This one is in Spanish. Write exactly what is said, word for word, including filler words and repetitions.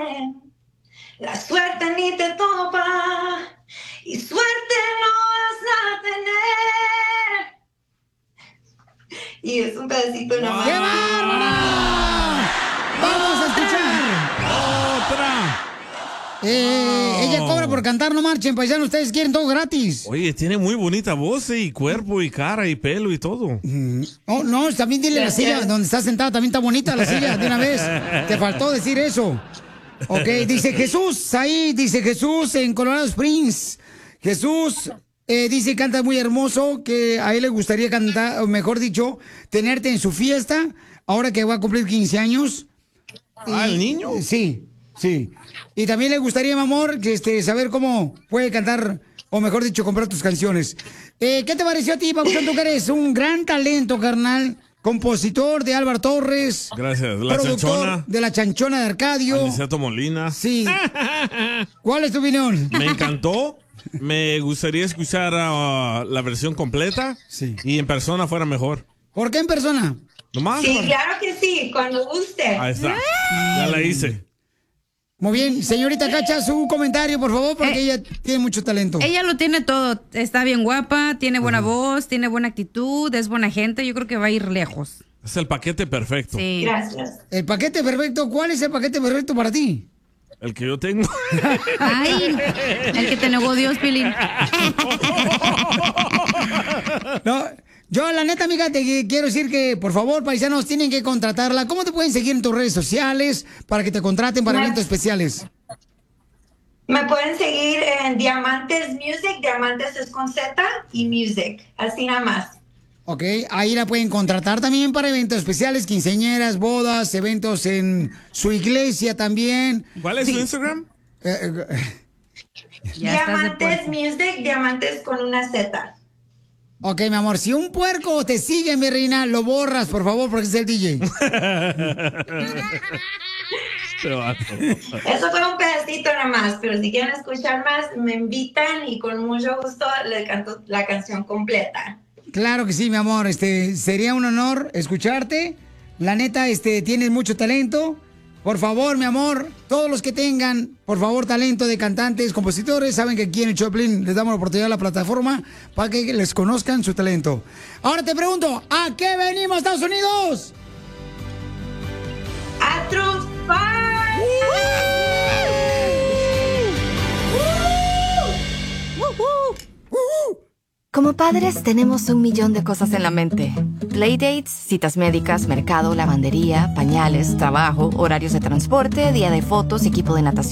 La suerte ni te topa y suerte no vas a tener. Y es un pedacito nomás. ¡Qué bárbara! ¡Vamos a escuchar! ¡Otra! Eh, Oh. Ella cobra por cantar, no marchen, paisanos, ustedes quieren todo gratis. Oye, tiene muy bonita voz, eh, y cuerpo, y cara, y pelo, y todo. Oh, no, también dile la silla donde está sentada, también está bonita la silla, de una vez. Te faltó decir eso. Ok, dice Jesús, ahí dice Jesús en Colorado Springs. Jesús eh, dice canta muy hermoso, que a él le gustaría cantar, o mejor dicho, tenerte en su fiesta, ahora que va a cumplir quince años. Ah, ¿el niño? Sí, sí. Y también le gustaría, mi amor, que este, saber cómo puede cantar, o mejor dicho, comprar tus canciones. Eh, ¿Qué te pareció a ti, Papuchón? Tú que eres un gran talento, carnal. Compositor de Álvaro Torres. Gracias. La productor chanchona. de La Chanchona de Arcadio. Aniceto Molina. Sí. ¿Cuál es tu opinión? Me encantó. Me gustaría escuchar uh, la versión completa. Sí. Y en persona fuera mejor. ¿Por qué en persona? ¿Nomás? Sí, claro que sí, cuando guste. Ahí está. Ya la hice. Muy bien. Señorita Cacha, su comentario, por favor, porque Eh, ella tiene mucho talento. Ella lo tiene todo. Está bien guapa, tiene buena voz, tiene buena actitud, es buena gente. Yo creo que va a ir lejos. Es el paquete perfecto. Sí. Gracias. El paquete perfecto, ¿cuál es el paquete perfecto para ti? El que yo tengo. Ay, el que te negó Dios, Pilín. No, yo la neta, amiga, te quiero decir que, por favor, paisanos, tienen que contratarla. ¿Cómo te pueden seguir en tus redes sociales para que te contraten para Me- eventos especiales? Me pueden seguir en Diamantes Music, Diamantes es con Z y Music, así nada más. Ok, ahí la pueden contratar también para eventos especiales, quinceañeras, bodas, eventos en su iglesia también. ¿Cuál es Sí. su Instagram? Eh, eh, Ya estás de Diamantes puerco. Music, Diamantes con una Z. ok, mi amor, si un puerco te sigue, mi reina, lo borras, por favor, porque es el D J. Este vato. Eso fue un pedacito nada más, pero si quieren escuchar más, me invitan y con mucho gusto le canto la canción completa. Claro que sí, mi amor, este, sería un honor escucharte. La neta, este, tienes mucho talento. Por favor, mi amor, todos los que tengan, por favor, talento de cantantes, compositores, saben que aquí en el Choplin les damos la oportunidad a la plataforma para que les conozcan su talento. Ahora te pregunto, ¿a qué venimos, Estados Unidos? ¡A triunfar! Como padres tenemos un millón de cosas en la mente. Playdates, citas médicas, mercado, lavandería, pañales, trabajo, horarios de transporte, día de fotos, equipo de natación.